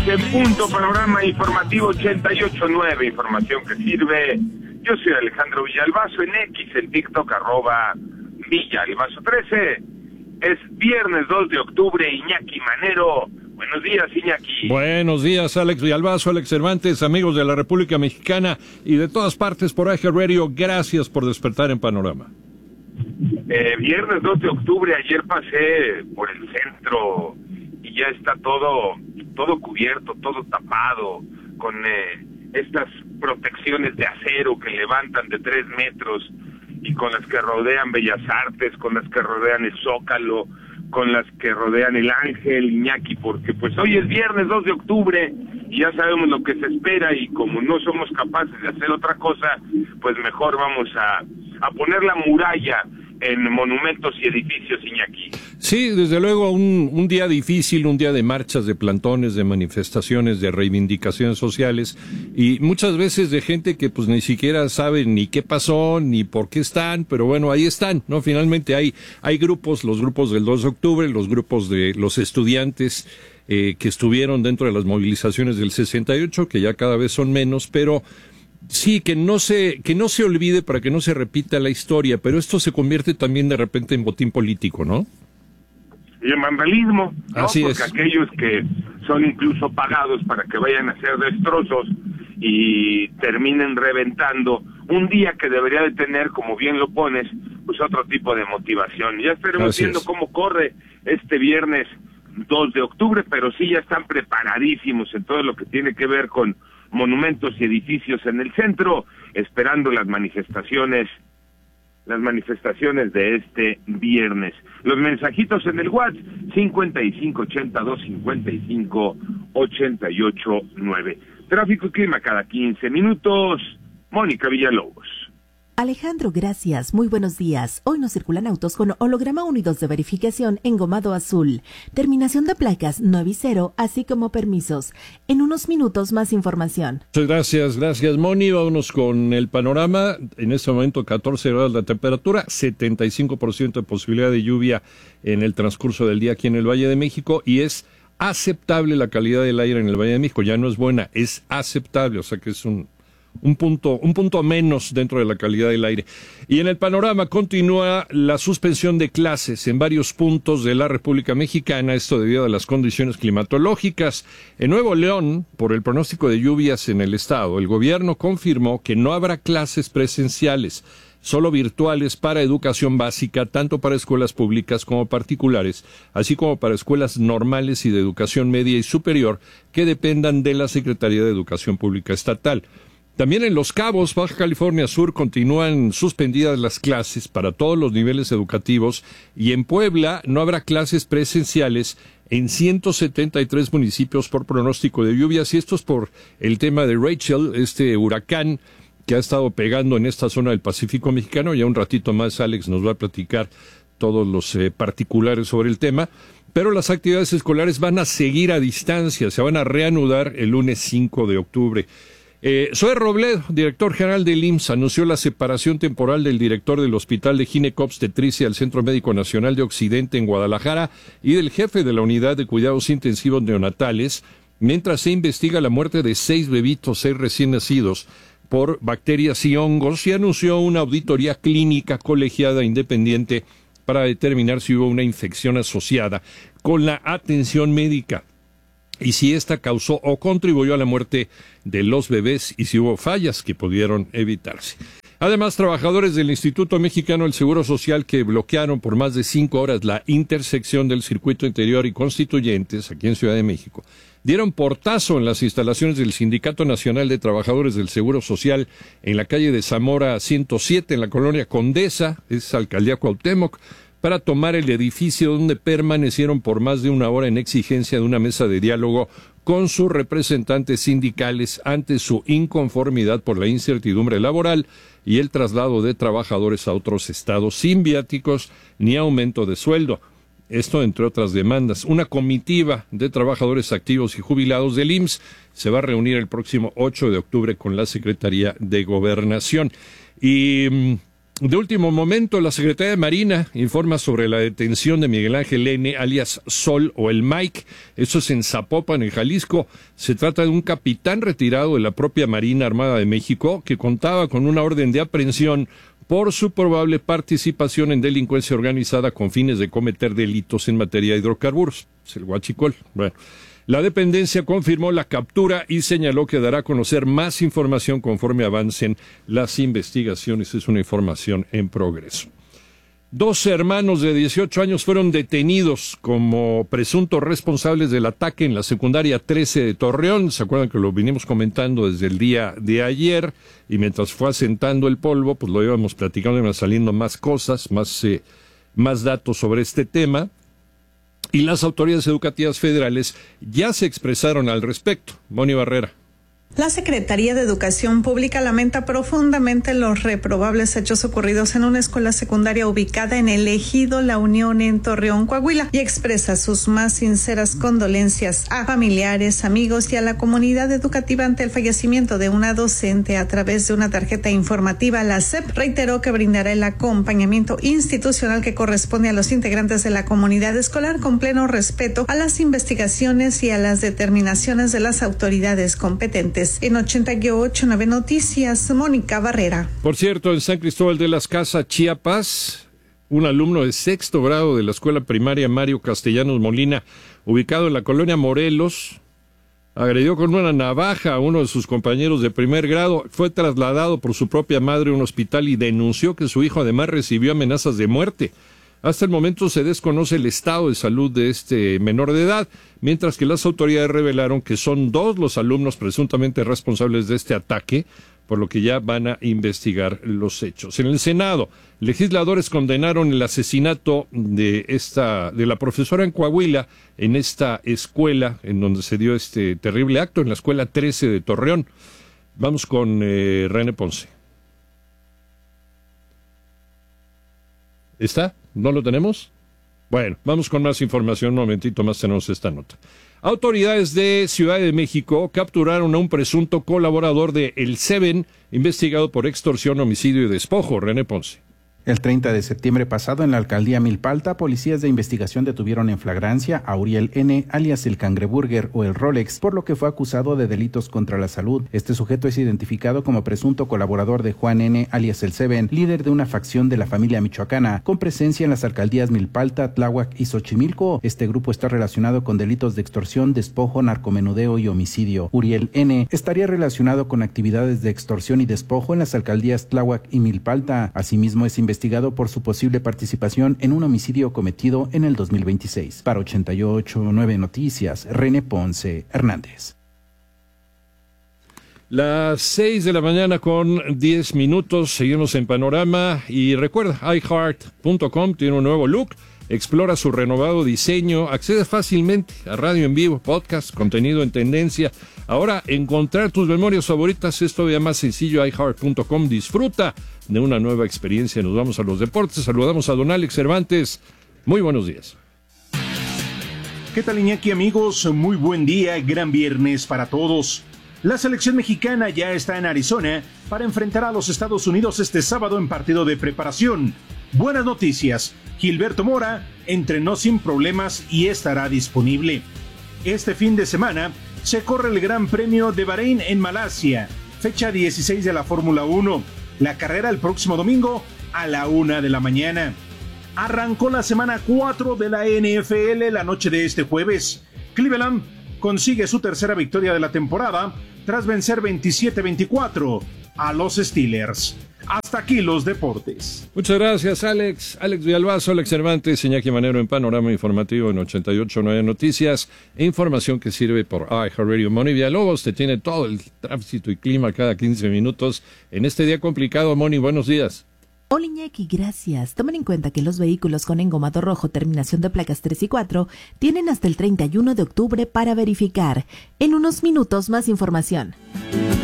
En punto, panorama informativo 88.9, información que sirve. Yo soy Alejandro Villalbazo, en X, en TikTok, @Villalbazo13. Es viernes 2 de octubre, Iñaki Manero. Buenos días, Iñaki. Buenos días, Alex Villalbazo, Alex Cervantes, amigos de la República Mexicana y de todas partes por AG Radio. Gracias por despertar en Panorama. Viernes 2 de octubre, ayer pasé por el centro y ya está todo cubierto, todo tapado, con estas protecciones de acero que levantan de 3 metros y con las que rodean Bellas Artes, con las que rodean el Zócalo, con las que rodean el Ángel, Iñaki, porque pues hoy es viernes 2 de octubre y ya sabemos lo que se espera, y como no somos capaces de hacer otra cosa, pues mejor vamos a poner la muralla en monumentos y edificios, Iñaki. Sí, desde luego un día difícil, un día de marchas, de plantones, de manifestaciones, de reivindicaciones sociales y muchas veces de gente que pues ni siquiera sabe ni qué pasó, ni por qué están, pero bueno, ahí están, ¿no? Finalmente hay grupos, los grupos del 2 de octubre, los grupos de los estudiantes que estuvieron dentro de las movilizaciones del 68, que ya cada vez son menos, pero sí, que no se olvide para que no se repita la historia, pero esto se convierte también de repente en botín político, ¿no? Y en vandalismo, ¿no? Así porque es. Aquellos que son incluso pagados para que vayan a hacer destrozos y terminen reventando un día que debería de tener, como bien lo pones, pues otro tipo de motivación. Ya estaremos viendo cómo corre este viernes 2 de octubre, pero sí ya están preparadísimos en todo lo que tiene que ver con monumentos y edificios en el centro, esperando las manifestaciones de este viernes. Los mensajitos en el WhatsApp 5582558889. Tráfico y clima cada 15 minutos. Mónica Villalobos. Alejandro, gracias. Muy buenos días. Hoy nos circulan autos con holograma 1 y 2 de verificación engomado azul. Terminación de placas 9 y 0, así como permisos. En unos minutos más información. Muchas gracias, Moni. Vámonos con el panorama. En este momento 14 grados la temperatura, 75% de posibilidad de lluvia en el transcurso del día aquí en el Valle de México, y es aceptable la calidad del aire en el Valle de México. Ya no es buena, es aceptable, o sea que es un punto menos dentro de la calidad del aire. Y en el panorama continúa la suspensión de clases en varios puntos de la República Mexicana, esto debido a las condiciones climatológicas. En Nuevo León, por el pronóstico de lluvias en el estado, el gobierno confirmó que no habrá clases presenciales, solo virtuales para educación básica, tanto para escuelas públicas como particulares, así como para escuelas normales y de educación media y superior que dependan de la Secretaría de Educación Pública Estatal. También en Los Cabos, Baja California Sur, continúan suspendidas las clases para todos los niveles educativos, y en Puebla no habrá clases presenciales en 173 municipios por pronóstico de lluvias, y esto es por el tema de Rachel, este huracán que ha estado pegando en esta zona del Pacífico mexicano. Ya un ratito más Alex nos va a platicar todos los particulares sobre el tema, pero las actividades escolares van a seguir a distancia, se van a reanudar el lunes 5 de octubre. Zoe Robledo, director general del IMSS, anunció la separación temporal del director del Hospital de Gineco-Obstetricia del Centro Médico Nacional de Occidente en Guadalajara y del jefe de la Unidad de Cuidados Intensivos Neonatales, mientras se investiga la muerte de 6 bebitos, 6 recién nacidos, por bacterias y hongos, y anunció una auditoría clínica colegiada independiente para determinar si hubo una infección asociada con la atención médica y si ésta causó o contribuyó a la muerte de los bebés y si hubo fallas que pudieron evitarse. Además, trabajadores del Instituto Mexicano del Seguro Social, que bloquearon por más de 5 horas la intersección del Circuito Interior y Constituyentes aquí en Ciudad de México, dieron portazo en las instalaciones del Sindicato Nacional de Trabajadores del Seguro Social en la calle de Zamora 107, en la colonia Condesa, es Alcaldía Cuauhtémoc, para tomar el edificio, donde permanecieron por más de 1 hora en exigencia de una mesa de diálogo con sus representantes sindicales ante su inconformidad por la incertidumbre laboral y el traslado de trabajadores a otros estados sin viáticos ni aumento de sueldo. Esto entre otras demandas. Una comitiva de trabajadores activos y jubilados del IMSS se va a reunir el próximo 8 de octubre con la Secretaría de Gobernación. Y De último momento, la Secretaría de Marina informa sobre la detención de Miguel Ángel N., alias Sol o el Mike. Eso es en Zapopan, en Jalisco. Se trata de un capitán retirado de la propia Marina Armada de México que contaba con una orden de aprehensión por su probable participación en delincuencia organizada con fines de cometer delitos en materia de hidrocarburos. Es el huachicol. Bueno. La dependencia confirmó la captura y señaló que dará a conocer más información conforme avancen las investigaciones. Es una información en progreso. 2 hermanos de 18 años fueron detenidos como presuntos responsables del ataque en la secundaria 13 de Torreón. ¿Se acuerdan que lo vinimos comentando desde el día de ayer? Y mientras fue asentando el polvo, pues lo íbamos platicando, iban saliendo más cosas, más datos sobre este tema. Y las autoridades educativas federales ya se expresaron al respecto. Moni Barrera. La Secretaría de Educación Pública lamenta profundamente los reprobables hechos ocurridos en una escuela secundaria ubicada en el ejido La Unión en Torreón, Coahuila, y expresa sus más sinceras condolencias a familiares, amigos y a la comunidad educativa ante el fallecimiento de una docente. A través de una tarjeta informativa, la SEP reiteró que brindará el acompañamiento institucional que corresponde a los integrantes de la comunidad escolar con pleno respeto a las investigaciones y a las determinaciones de las autoridades competentes. En 88.9 Noticias, Mónica Barrera. Por cierto, en San Cristóbal de las Casas, Chiapas, un alumno de 6º grado de la escuela primaria Mario Castellanos Molina, ubicado en la colonia Morelos, agredió con una navaja a uno de sus compañeros de 1er grado. Fue trasladado por su propia madre a un hospital y denunció que su hijo además recibió amenazas de muerte. Hasta el momento se desconoce el estado de salud de este menor de edad, mientras que las autoridades revelaron que son 2 los alumnos presuntamente responsables de este ataque, por lo que ya van a investigar los hechos. En el Senado, legisladores condenaron el asesinato de la profesora en Coahuila, en esta escuela en donde se dio este terrible acto, en la escuela 13 de Torreón. Vamos con René Ponce. ¿Está? ¿No lo tenemos? Bueno, vamos con más información. Un momentito más tenemos esta nota. Autoridades de Ciudad de México capturaron a un presunto colaborador de El Seven, investigado por extorsión, homicidio y despojo. René Ponce. El 30 de septiembre pasado, en la alcaldía Milpalta, policías de investigación detuvieron en flagrancia a Uriel N., alias el Cangreburger o el Rolex, por lo que fue acusado de delitos contra la salud. Este sujeto es identificado como presunto colaborador de Juan N., alias el Seven, líder de una facción de la familia michoacana, con presencia en las alcaldías Milpalta, Tláhuac y Xochimilco. Este grupo está relacionado con delitos de extorsión, despojo, narcomenudeo y homicidio. Uriel N. estaría relacionado con actividades de extorsión y despojo en las alcaldías Tláhuac y Milpalta. Asimismo, es investigado por su posible participación en un homicidio cometido en el 2026. Para 88.9 Noticias, René Ponce Hernández. Las 6 de la mañana con 10 minutos, seguimos en Panorama y recuerda, iHeart.com tiene un nuevo look, explora su renovado diseño, accede fácilmente a radio en vivo, podcast, contenido en tendencia. Ahora, encontrar tus memorias favoritas es todavía más sencillo, iHeart.com, disfruta de una nueva experiencia. Nos vamos a los deportes, saludamos a don Alex Cervantes, muy buenos días. ¿Qué tal, Iñaki, amigos? Muy buen día, gran viernes para todos. La selección mexicana ya está en Arizona para enfrentar a los Estados Unidos este sábado en partido de preparación. Buenas noticias, Gilberto Mora entrenó sin problemas y estará disponible. Este fin de semana se corre el Gran Premio de Bahrein en Malasia, fecha 16 de la Fórmula 1. La carrera el próximo domingo a la 1 de la mañana. Arrancó la semana 4 de la NFL la noche de este jueves. Cleveland consigue su tercera victoria de la temporada tras vencer 27-24 a los Steelers. Hasta aquí los deportes. Muchas gracias, Alex. Alex Villalbazo, Alex Cervantes, Iñaki Manero en Panorama Informativo en 88.9 Noticias. Información que sirve por iHeartRadio. Moni Villalobos te tiene todo el tránsito y clima cada 15 minutos. En este día complicado, Moni, buenos días. Hola Iñaki, gracias. Tomen en cuenta que los vehículos con engomado rojo, terminación de placas 3 y 4, tienen hasta el 31 de octubre para verificar. En unos minutos más información.